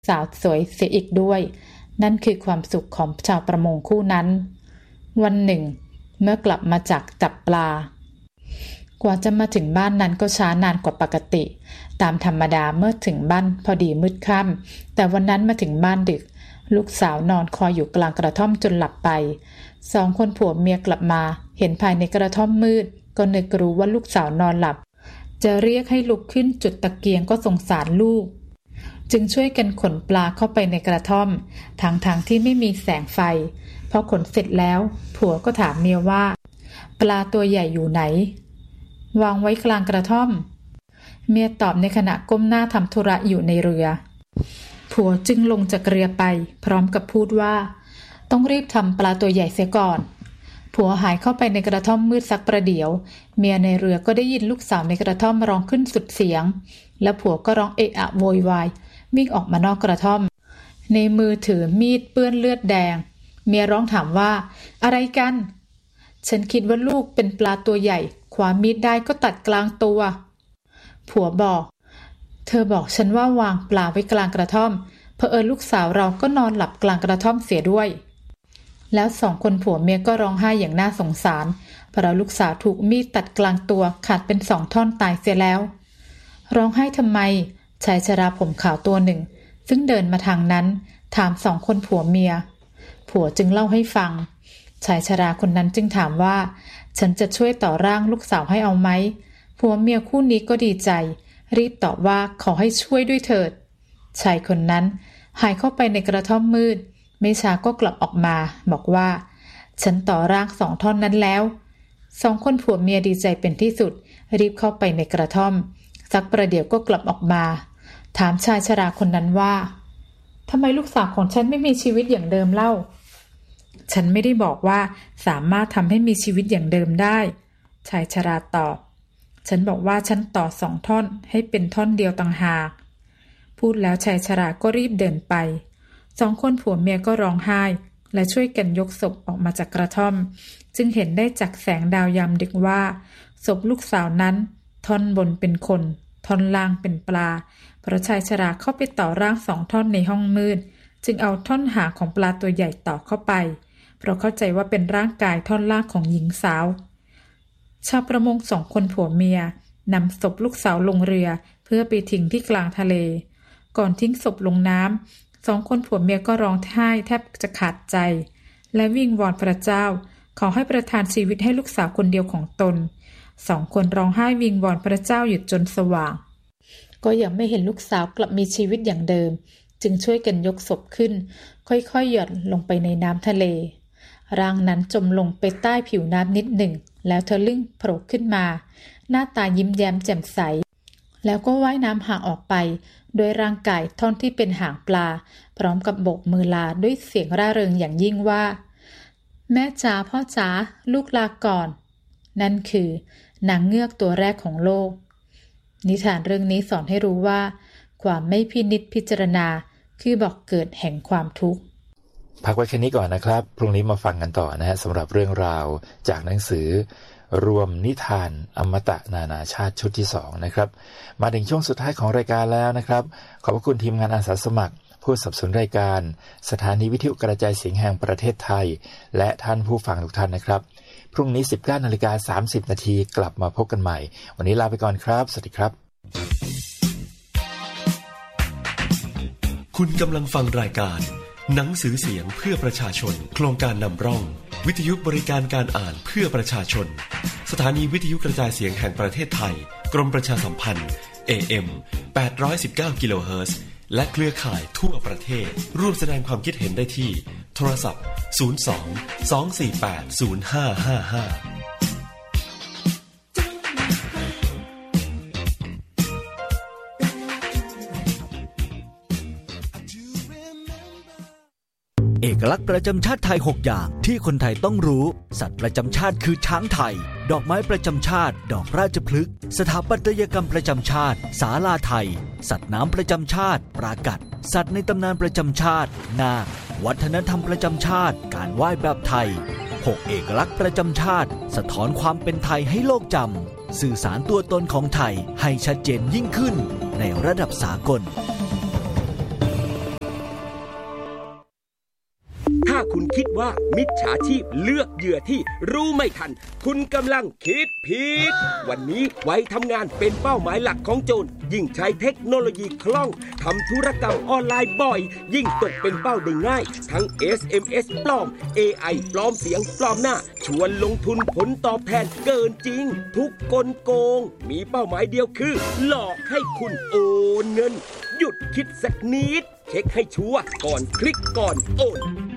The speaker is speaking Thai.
สาวสวยเสียอีกด้วยนั่นคือความสุขของชาวประมงคู่นั้นวันหนึ่งเมื่อกลับมาจากจับปลากว่าจะมาถึงบ้านนั้นก็ช้านานกว่าปกติตามธรรมดาเมื่อถึงบ้านพอดีมืดค่ำแต่วันนั้นมาถึงบ้านดึกลูกสาวนอนคอยอยู่กลางกระท่อมจนหลับไปสองคนผัวเมียกลับมาเห็นภายในกระท่อมมืดก็นึกรู้ว่าลูกสาวนอนหลับจะเรียกให้ลุกขึ้นจุดตะเกียงก็สงสารลูกจึงช่วยกันขนปลาเข้าไปในกระท่อมทางที่ไม่มีแสงไฟพอขนเสร็จแล้วผัวก็ถามเมียว่าปลาตัวใหญ่อยู่ไหนวางไว้กลางกระท่อมเมียตอบในขณะก้มหน้าทำธุระอยู่ในเรือผัวจึงลงจากเรือไปพร้อมกับพูดว่าต้องรีบทำปลาตัวใหญ่เสียก่อนผัวหายเข้าไปในกระท่อมมืดสักประเดี๋ยวเมียในเรือก็ได้ยินลูกสาวในกระท่อมร้องขึ้นสุดเสียงแล้วผัวก็ร้องเอะอะโวยวายวิ่งออกมานอกกระท่อมในมือถือมีดเปื้อนเลือดแดงเมียร้องถามว่าอะไรกันฉันคิดว่าลูกเป็นปลาตัวใหญ่คว้ามีดได้ก็ตัดกลางตัวผัวบอกเธอบอกฉันว่าวางปลาไว้กลางกระท่อมเผอิญลูกสาวเราก็นอนหลับกลางกระท่อมเสียด้วยแล้วสองคนผัวเมียก็ร้องไห้อย่างน่าสงสารเพราะลูกสาวถูกมีดตัดกลางตัวขาดเป็น2 ท่อนตายเสียแล้วร้องไห้ทำไมชายชราผมขาวตัวหนึ่งซึ่งเดินมาทางนั้นถาม2 คนผัวเมียผัวจึงเล่าให้ฟังชายชราคนนั้นจึงถามว่าฉันจะช่วยต่อร่างลูกสาวให้เอาไหมผัวเมียคู่นี้ก็ดีใจรีบตอบว่าขอให้ช่วยด้วยเถิดชายคนนั้นหายเข้าไปในกระท่อมมืดไม่ช้าก็กลับออกมาบอกว่าฉันต่อร่าง2 ท่อนนั้นแล้ว2 คนผัวเมียดีใจเป็นที่สุดรีบเข้าไปในกระท่อมสักประเดี๋ยวก็กลับออกมาถามชายชราคนนั้นว่าทำไมลูกสาวของฉันไม่มีชีวิตอย่างเดิมเล่าฉันไม่ได้บอกว่าสามารถทำให้มีชีวิตอย่างเดิมได้ชายชราตอบฉันบอกว่าฉันต่อ2 ท่อนให้เป็นท่อนเดียวต่างหากพูดแล้วชายชราก็รีบเดินไป2 คนผัวเมียก็ร้องไห้และช่วยกันยกศพออกมาจากกระท่อมจึงเห็นได้จากแสงดาวยามดึกว่าศพลูกสาวนั้นท่อนบนเป็นคนท่อนล่างเป็นปลาเพราะชายชราเข้าไปต่อร่าง2 ท่อนในห้องมืดจึงเอาท่อนหางของปลาตัวใหญ่ต่อเข้าไปเพราะเข้าใจว่าเป็นร่างกายท่อนล่างของหญิงสาวชาวประมง2 คนผัวเมียนำศพลูกสาวลงเรือเพื่อไปทิ้งที่กลางทะเลก่อนทิ้งศพลงน้ำ2 คนผัวเมียก็ร้องไห้แทบจะขาดใจและวิงวอนพระเจ้าขอให้ประทานชีวิตให้ลูกสาวคนเดียวของตน2 คนร้องไห้วิงวอนพระเจ้าอยู่จนสว่างก็ยังไม่เห็นลูกสาวกลับมีชีวิตอย่างเดิมจึงช่วยกันยกศพขึ้นค่อยๆหย่อนลงไปในน้ำทะเลร่างนั้นจมลงไปใต้ผิวน้ำนิดหนึ่งแล้วทะลึ่งโผล่ขึ้นมาหน้าตายิ้มแย้มแจ่มใสแล้วก็ว่ายน้ำห่างออกไปโดยร่างกายท่อนที่เป็นหางปลาพร้อมกับโบกมือลาด้วยเสียงร่าเริงอย่างยิ่งว่าแม่จ๋าพ่อจ๋าลูกลาก่อนนั่นคือนางเงือกตัวแรกของโลกนิทานเรื่องนี้สอนให้รู้ว่าความไม่พินิจพิจารณาคือบอกเกิดแห่งความทุกข์พักไว้แค่นี้ก่อนนะครับพรุ่งนี้มาฟังกันต่อนะฮะสำหรับเรื่องราวจากหนังสือรวมนิทานอมตะนานาชาติชุดที่2นะครับมาถึงช่วงสุดท้ายของรายการแล้วนะครับขอบคุณทีมงานอาสาสมัครผู้สนับสนุนรายการสถานีวิทยุกระจายเสียงแห่งประเทศไทยและท่านผู้ฟังทุกท่านนะครับพรุ่งนี้ 19:30 น.กลับมาพบกันใหม่วันนี้ลาไปก่อนครับสวัสดีครับคุณกำลังฟังรายการหนังสือเสียงเพื่อประชาชนโครงการนำร่องวิทยุบริการการอ่านเพื่อประชาชนสถานีวิทยุกระจายเสียงแห่งประเทศไทยกรมประชาสัมพันธ์ AM 819 กิโลเฮิรตซ์และเครือข่ายทั่วประเทศร่วมแสดงความคิดเห็นได้ที่โทรศัพท์02 248 0555 เอกลักษณ์ประจำชาติไทย6อย่างที่คนไทยต้องรู้สัตว์ประจำชาติคือช้างไทยดอกไม้ประจำชาติดอกราชพฤกษ์สถาปัตยกรรมประจำชาติศาลาไทยสัตว์น้ำประจำชาติปรากัดสัตว์ในตำนานประจำชาตินาควัฒนธรรมประจำชาติการไหว้แบบไทย6เอกลักษณ์ประจำชาติสะท้อนความเป็นไทยให้โลกจำสื่อสารตัวตนของไทยให้ชัดเจนยิ่งขึ้นในระดับสากลถ้าคุณคิดว่ามิจฉาชีพเลือกเหยื่อที่รู้ไม่ทันคุณกำลังคิดผิดวันนี้ไว้ทำงานเป็นเป้าหมายหลักของโจรยิ่งใช้เทคโนโลยีคล่องทำธุรกรรมออนไลน์บ่อยยิ่งตกเป็นเป้าได้ง่ายทั้ง SMS ปลอม AI ปลอมเสียงปลอมหน้าชวนลงทุนผลตอบแทนเกินจริงทุกกลโกงมีเป้าหมายเดียวคือหลอกให้คุณโอนเงินหยุดคิดสักนิดเช็คให้ชัวร์ก่อนคลิกก่อนโอน